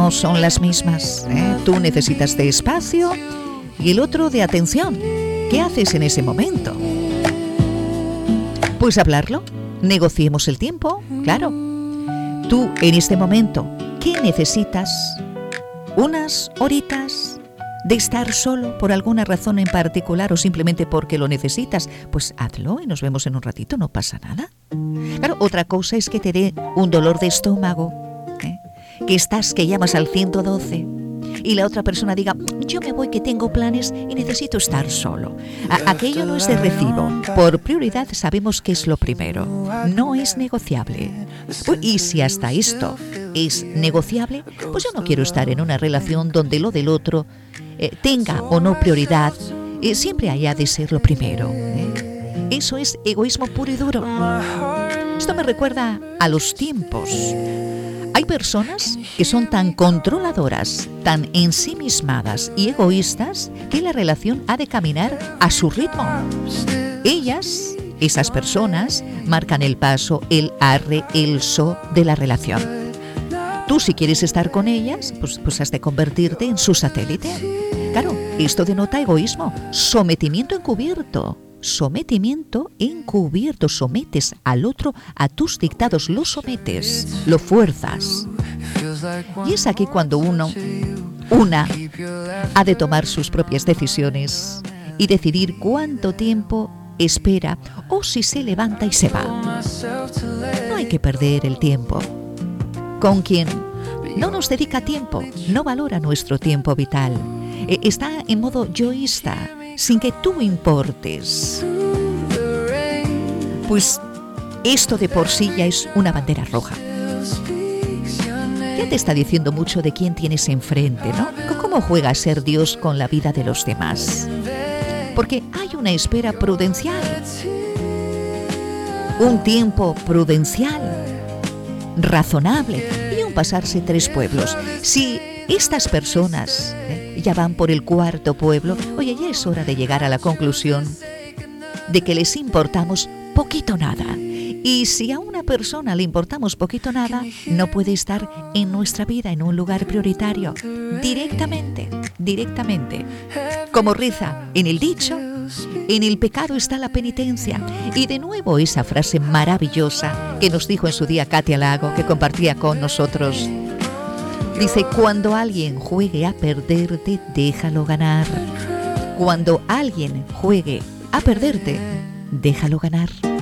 no son las mismas, ¿eh? Tú necesitas de espacio y el otro de atención. ¿Qué haces en ese momento? Pues hablarlo, negociemos el tiempo, claro. Tú en este momento, ¿qué necesitas? ¿Unas horitas de estar solo por alguna razón en particular o simplemente porque lo necesitas? Pues hazlo y nos vemos en un ratito, no pasa nada. Claro, otra cosa es que te dé un dolor de estómago, ¿eh? Que llamas al 112 y la otra persona diga, yo me voy que tengo planes y necesito estar solo. Aquello no es de recibo. Por prioridad sabemos que es lo primero. No es negociable. Y si hasta esto es negociable, pues yo no quiero estar en una relación donde lo del otro tenga o no prioridad. Siempre haya de ser lo primero. Eso es egoísmo puro y duro. Esto me recuerda a los tiempos. Hay personas que son tan controladoras, tan ensimismadas y egoístas que la relación ha de caminar a su ritmo. Esas personas, marcan el paso, el arre, el so de la relación. Tú, si quieres estar con ellas, pues has de convertirte en su satélite. Claro, esto denota egoísmo, sometimiento encubierto. Sometimiento encubierto. Sometes al otro a tus dictados, lo sometes, lo fuerzas. Y es aquí cuando una ha de tomar sus propias decisiones y decidir cuánto tiempo espera o si se levanta y se va. No hay que perder el tiempo. Con quien no nos dedica tiempo, no valora nuestro tiempo vital, está en modo yoísta, sin que tú importes. Pues esto de por sí ya es una bandera roja. Ya te está diciendo mucho de quién tienes enfrente, ¿no? ¿Cómo juega a ser Dios con la vida de los demás? Porque hay una espera prudencial, un tiempo prudencial, razonable y un pasarse 3 pueblos. Si estas personas ya van por el 4.º pueblo, oye, ya es hora de llegar a la conclusión de que les importamos poquito nada. Y si a una persona le importamos poquito nada, no puede estar en nuestra vida en un lugar prioritario. Directamente. Como reza en el dicho, en el pecado está la penitencia. Y de nuevo esa frase maravillosa que nos dijo en su día Katia Lago, que compartía con nosotros. Dice, cuando alguien juegue a perderte, déjalo ganar. Cuando alguien juegue a perderte, déjalo ganar.